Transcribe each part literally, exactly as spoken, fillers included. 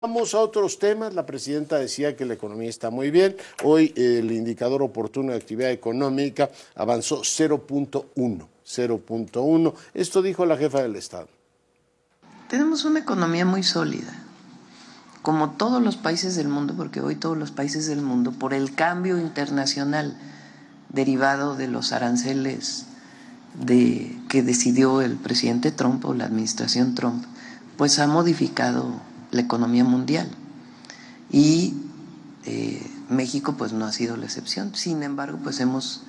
Vamos a otros temas. La presidenta decía que la economía está muy bien. Hoy eh, el indicador oportuno de actividad económica avanzó cero punto uno. cero punto uno. Esto dijo la jefa del Estado. Tenemos una economía muy sólida, como todos los países del mundo, porque hoy todos los países del mundo, por el cambio internacional derivado de los aranceles de, que decidió el presidente Trump o la administración Trump, pues ha modificado la economía mundial. Y eh, México pues no ha sido la excepción. Sin embargo, pues hemos...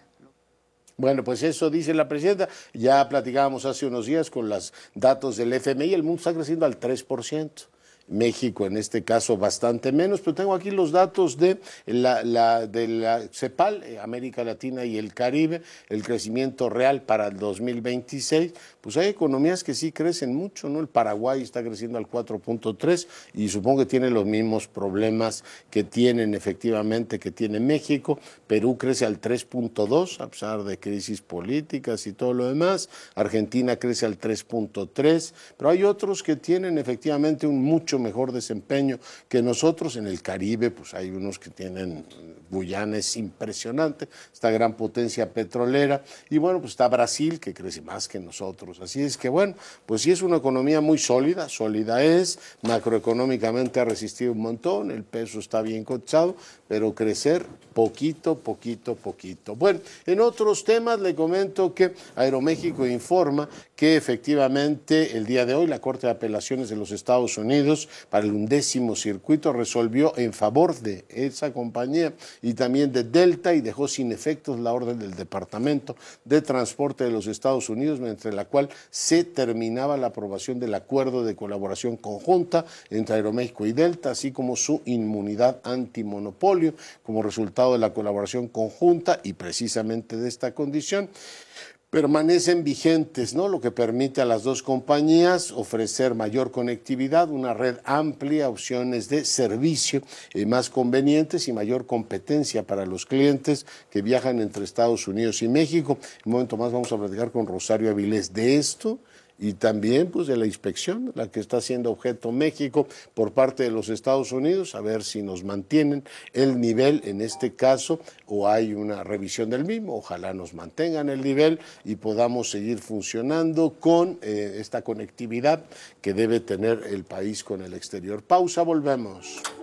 Bueno, pues eso dice la presidenta. Ya platicábamos hace unos días con los datos del F M I, el mundo está creciendo al tres por ciento. México en este caso bastante menos, pero tengo aquí los datos de la, la, de la CEPAL, América Latina y el Caribe, el crecimiento real para el dos mil veintiséis, pues hay economías que sí crecen mucho, ¿no? El Paraguay está creciendo al cuatro punto tres y supongo que tiene los mismos problemas que tienen efectivamente, que tiene México. Perú crece al tres punto dos a pesar de crisis políticas y todo lo demás. Argentina crece al tres punto tres, pero hay otros que tienen efectivamente un mucho mejor desempeño que nosotros. En el Caribe, pues hay unos que tienen, Guyana es impresionante, esta gran potencia petrolera, y bueno, pues está Brasil, que crece más que nosotros. Así es que bueno, pues sí es una economía muy sólida, sólida es, macroeconómicamente ha resistido un montón, el peso está bien cotizado, pero crecer poquito, poquito, poquito. Bueno, en otros temas le comento que Aeroméxico informa que efectivamente el día de hoy la Corte de Apelaciones de los Estados Unidos para el undécimo circuito resolvió en favor de esa compañía y también de Delta y dejó sin efectos la orden del Departamento de Transporte de los Estados Unidos, mediante la cual se terminaba la aprobación del acuerdo de colaboración conjunta entre Aeroméxico y Delta, así como su inmunidad antimonopolio como resultado de la colaboración conjunta, y precisamente de esta condición permanecen vigentes, ¿no? Lo que permite a las dos compañías ofrecer mayor conectividad, una red amplia, opciones de servicio eh, más convenientes y mayor competencia para los clientes que viajan entre Estados Unidos y México. En un momento más vamos a platicar con Rosario Avilés de esto y también pues de la inspección, la que está siendo objeto México por parte de los Estados Unidos, a ver si nos mantienen el nivel en este caso o hay una revisión del mismo. Ojalá nos mantengan el nivel y podamos seguir funcionando con eh, esta conectividad que debe tener el país con el exterior. Pausa, volvemos.